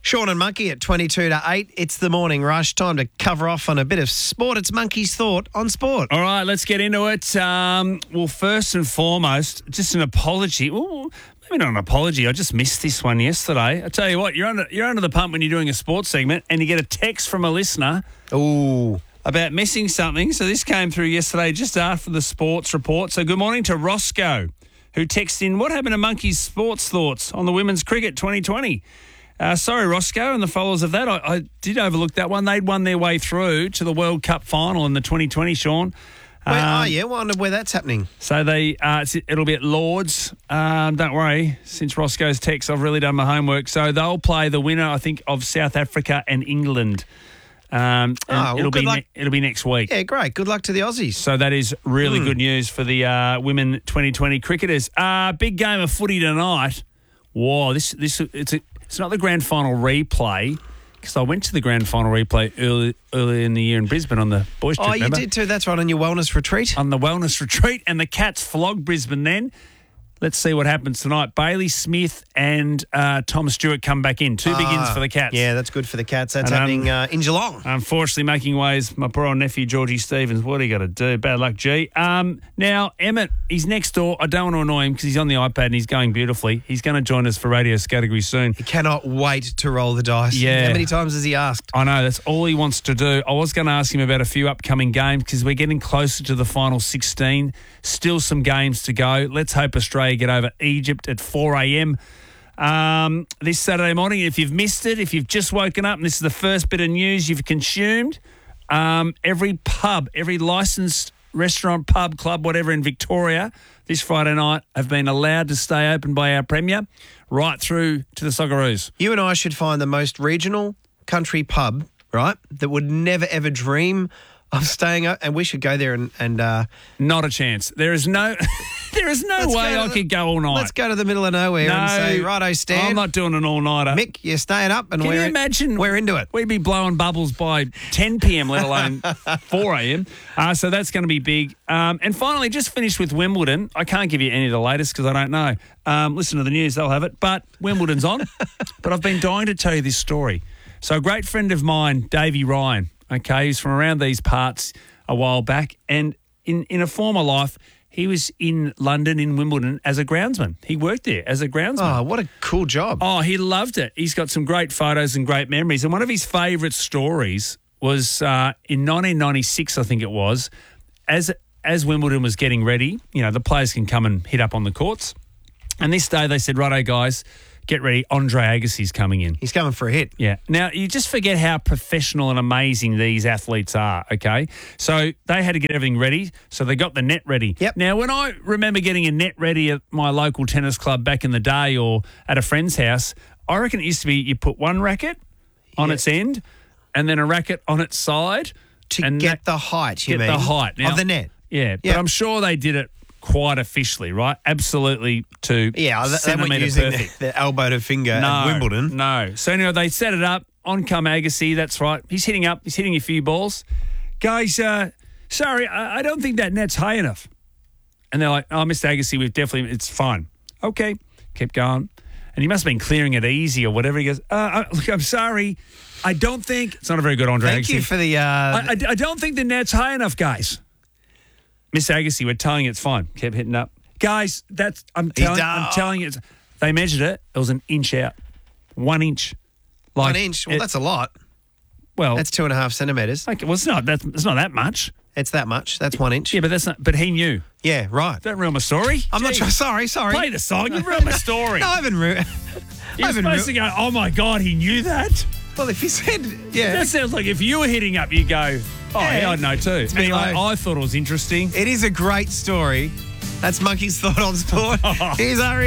Sean and Monkey at 22 to 8. It's the morning rush. Time to cover off on a bit of sport. It's Monkey's Thought on sport. All right, let's get into it. Well, first and foremost, just an apology. Well, maybe not an apology. I just missed this one yesterday. I tell you what, you're under the pump when you're doing a sports segment and you get a text from a listener about missing something. So this came through yesterday just after the sports report. So good morning to Roscoe, who texted in, what happened to Monkey's sports thoughts on the women's cricket 2020? Sorry, Roscoe, and the followers of that. I did overlook that one. They'd won their way through to the World Cup final in the 2020, Sean. Wonder where that's happening. So it'll be at Lords. Don't worry, since Roscoe's text, I've really done my homework. So they'll play the winner, I think, of South Africa and England. It'll be next week. Yeah, great. Good luck to the Aussies. So that is really good news for the women 2020 cricketers. Big game of footy tonight. Whoa, it's not the grand final replay, because I went to the grand final replay earlier in the year in Brisbane on the boys trip. Oh, you did too. That's right, on your wellness retreat. On the wellness retreat, and the Cats flogged Brisbane then. Let's see what happens tonight. Bailey Smith and Tom Stewart come back in. Two big ins for the Cats. Yeah, that's good for the Cats. That's happening in Geelong. Unfortunately, making waves, my poor old nephew, Georgie Stevens. What do you got to do? Bad luck, G. Now, Emmett, he's next door. I don't want to annoy him because he's on the iPad and he's going beautifully. He's going to join us for Radio Category soon. He cannot wait to roll the dice. Yeah. How many times has he asked? I know, that's all he wants to do. I was going to ask him about a few upcoming games because we're getting closer to the final 16. Still some games to go. Let's hope Australia get over Egypt at 4 a.m. This Saturday morning. If you've missed it, if you've just woken up and this is the first bit of news you've consumed, every pub, every licensed restaurant, pub, club, whatever in Victoria this Friday night have been allowed to stay open by our Premier right through to the Socceroos. You and I should find the most regional country pub, right, that would never, ever dream of staying up, and we should go there and not a chance. There is no way I could go all night. Let's go to the middle of nowhere and say, righto, Stan. I'm not doing an all-nighter. Mick, you're staying up and Can you imagine we're into it. We'd be blowing bubbles by 10 p.m, let alone 4 a.m. So that's going to be big. And finally, just finished with Wimbledon. I can't give you any of the latest because I don't know. Listen to the news, they'll have it. But Wimbledon's on. But I've been dying to tell you this story. So a great friend of mine, Davey Ryan, okay, he's from around these parts a while back, and in a former life, he was in London, in Wimbledon, as a groundsman. He worked there as a groundsman. Oh, what a cool job. Oh, he loved it. He's got some great photos and great memories. And one of his favourite stories was in 1996, I think it was, as Wimbledon was getting ready, you know, the players can come and hit up on the courts. And this day they said, righto, guys, get ready, Andre Agassi's coming in. He's coming for a hit. Yeah. Now, you just forget how professional and amazing these athletes are, okay? So they had to get everything ready, so they got the net ready. Yep. Now, when I remember getting a net ready at my local tennis club back in the day or at a friend's house, I reckon it used to be you put one racket on its end and then a racket on its side. To get the height, you mean? Get the height. Now, of the net. Yeah, but I'm sure they did it quite officially, right? Absolutely to centimetre using perfect. the elbow to finger at Wimbledon. No. So anyway, they set it up. On come Agassi, that's right. He's hitting up. He's hitting a few balls. Guys, sorry, I don't think that net's high enough. And they're like, oh, Mr. Agassi, it's fine. Okay. Kept going. And he must have been clearing it easy or whatever. He goes, look, I'm sorry. I don't think... It's not a very good Andre Agassi. Thank you for the... I don't think the net's high enough, guys. Miss Agassi, we're telling you it's fine. Kept hitting up. Guys, I'm telling you, they measured it. It was an inch out. 1 inch. 1 inch? Well, that's a lot. Well, that's 2.5 centimetres. Okay, well, it's not that much. It's that much. That's 1 inch. Yeah, but that's not. But he knew. Yeah, right. Don't ruin my story. I'm not sure. Sorry. Play the song. You ruined my story. No, I haven't ruined. You're supposed to go, oh, my God, he knew that? Well, if he said, yeah. That sounds like if you were hitting up, you go, oh, yeah, I'd know too. Anyway, I thought it was interesting. It is a great story. That's Monkey's Thought on Sport. Here's our